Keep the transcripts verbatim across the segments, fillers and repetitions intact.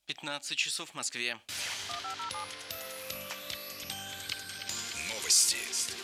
пятнадцать часов в Москве. Новости.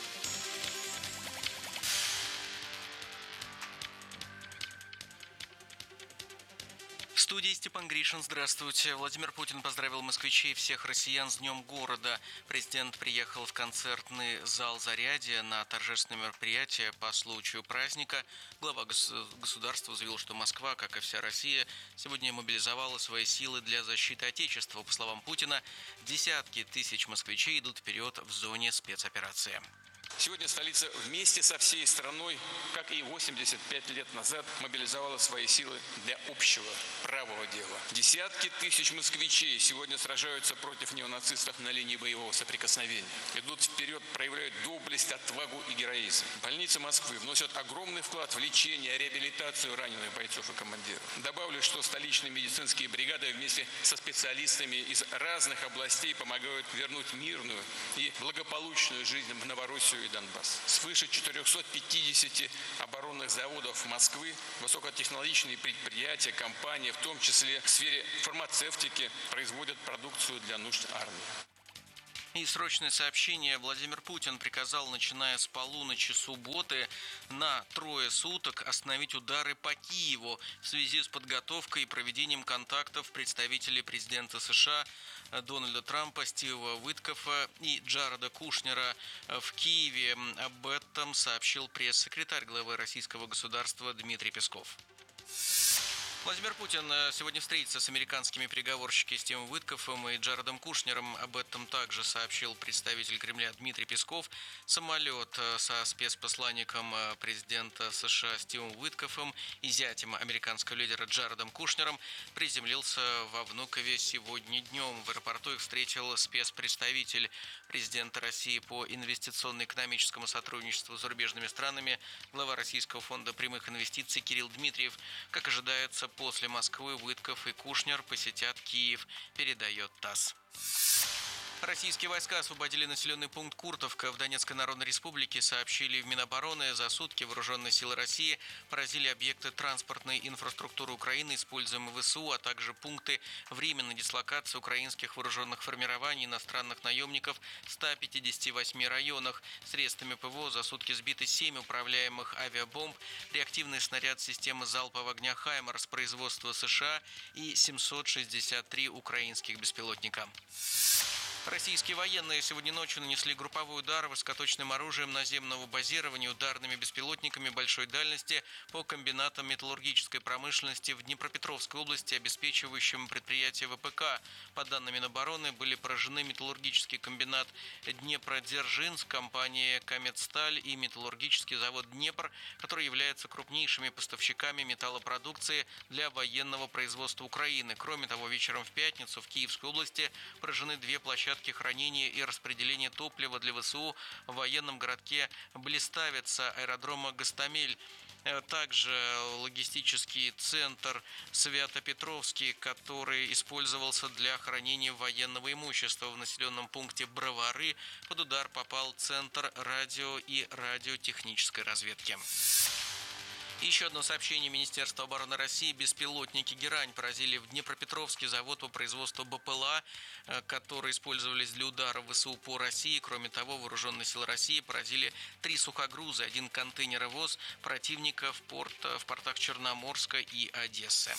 В студии Степан Гришин. Здравствуйте. Владимир Путин поздравил москвичей и всех россиян с Днем города. Президент приехал в концертный зал «Зарядье» на торжественное мероприятие по случаю праздника. Глава государства заявил, что Москва, как и вся Россия, сегодня мобилизовала свои силы для защиты Отечества. По словам Путина, десятки тысяч москвичей идут вперед в зоне спецоперации. Сегодня столица вместе со всей страной, как и восемьдесят пять лет назад, мобилизовала свои силы для общего правого дела. Десятки тысяч москвичей сегодня сражаются против неонацистов на линии боевого соприкосновения. Идут вперед, проявляют доблесть, отвагу и героизм. Больницы Москвы вносят огромный вклад в лечение, реабилитацию раненых бойцов и командиров. Добавлю, что столичные медицинские бригады вместе со специалистами из разных областей помогают вернуть мирную и благополучную жизнь в Новороссию и Донбасс. Свыше четырехсот пятидесяти оборонных заводов Москвы, высокотехнологичные предприятия, компании, в том числе в сфере фармацевтики, производят продукцию для нужд армии. И срочное сообщение. Владимир Путин приказал, начиная с полуночи субботы, на трое суток остановить удары по Киеву в связи с подготовкой и проведением контактов представителей президента США Дональда Трампа, Стива Уиткофа и Джареда Кушнера в Киеве. Об этом сообщил пресс-секретарь главы российского государства Дмитрий Песков. Владимир Путин сегодня встретится с американскими переговорщиками Стивом Уиткофом и Джаредом Кушнером. Об этом также сообщил представитель Кремля Дмитрий Песков. Самолет со спецпосланником президента США Стивом Уиткофом и зятем американского лидера Джаредом Кушнером приземлился во Внукове сегодня днем. В аэропорту их встретил спецпредставитель президента России по инвестиционно-экономическому сотрудничеству с зарубежными странами, глава Российского фонда прямых инвестиций Кирилл Дмитриев. Как ожидается, после Москвы Уиткоф и Кушнер посетят Киев, передает ТАСС. Российские войска освободили населенный пункт Куртовка в Донецкой Народной Республике, сообщили в Минобороны. За сутки вооруженные силы России поразили объекты транспортной инфраструктуры Украины, используемые ВСУ, а также пункты временной дислокации украинских вооруженных формирований иностранных наемников в ста пятидесяти восьми районах. Средствами ПВО за сутки сбиты семь управляемых авиабомб, реактивный снаряд системы залпового огня «Хаймарс» производства США и семьсот шестьдесят три украинских беспилотника. Российские военные сегодня ночью нанесли групповой удар высокоточным оружием наземного базирования ударными беспилотниками большой дальности по комбинатам металлургической промышленности в Днепропетровской области, обеспечивающим предприятие ВПК. По данным Минобороны, были поражены металлургический комбинат Днепродзержинск, компания «Каметсталь» и металлургический завод «Днепр», которые являются крупнейшими поставщиками металлопродукции для военного производства Украины. Кроме того, вечером в пятницу в Киевской области поражены две площадки хранения и распределения топлива для ВСУ в военном городке Блиставица аэродрома Гостомель. Также логистический центр Свято-Петровский, который использовался для хранения военного имущества в населенном пункте Бровары, под удар попал центр радио и радиотехнической разведки. Еще одно сообщение Министерства обороны России. Беспилотники «Герань» поразили в Днепропетровский завод по производству БПЛА, которые использовались для удара ВСУ по России. Кроме того, вооруженные силы России поразили три сухогруза, один контейнеровоз противника в, порт, в портах Черноморска и Одессы.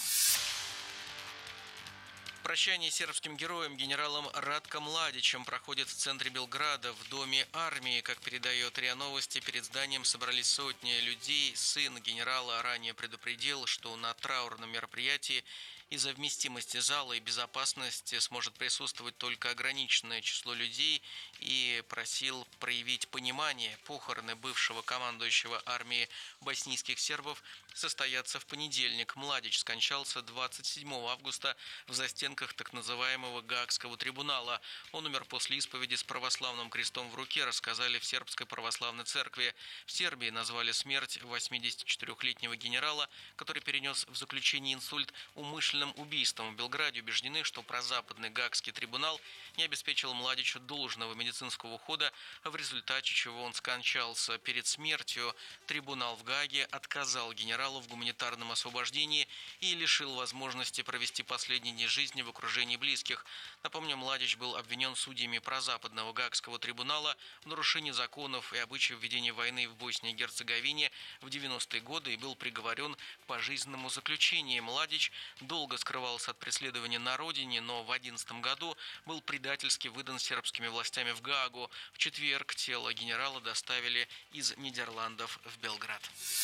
Прощание с сербским героем генералом Ратком Младичем проходит в центре Белграда, в Доме армии. Как передает РИА Новости, перед зданием собрались сотни людей. Сын генерала ранее предупредил, что на траурном мероприятии из-за вместимости зала и безопасности сможет присутствовать только ограниченное число людей и просил проявить понимание. Похороны бывшего командующего армии боснийских сербов состоятся в понедельник. Младич скончался двадцать седьмого августа в застенках так называемого Гаагского трибунала. Он умер после исповеди с православным крестом в руке, рассказали в Сербской православной церкви. В Сербии назвали смерть восьмидесятичетырёхлетнего генерала, который перенес в заключении инсульт, умышленно сексуальным убийством в Белграде убеждены, что прозападный Гаагский трибунал не обеспечил Младичу должного медицинского ухода, в результате чего он скончался. Перед смертью трибунал в Гааге отказал генералу в гуманитарном освобождении и лишил возможности провести последние дни жизни в окружении близких. Напомню, Младич был обвинен судьями прозападного Гаагского трибунала в нарушении законов и обычаев ведения войны в Боснии и Герцеговине в девяностые годы и был приговорен к пожизненному заключению. Младич долго скрывался от преследования на родине, но в две тысячи одиннадцатом году был предательски выдан сербскими властями в Гаагу. В четверг тело генерала доставили из Нидерландов в Белград.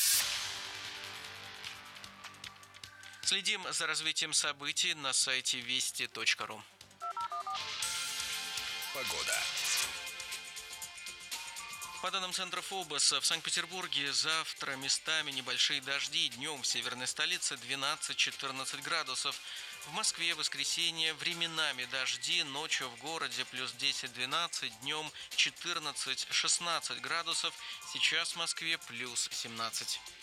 Следим за развитием событий на сайте вести точка ру. Погода. По данным центра ФОБОС, в Санкт-Петербурге завтра местами небольшие дожди. Днем в северной столице двенадцать-четырнадцать градусов. В Москве в воскресенье временами дожди. Ночью в городе плюс десять-двенадцать. Днем четырнадцать-шестнадцать градусов. Сейчас в Москве плюс семнадцать.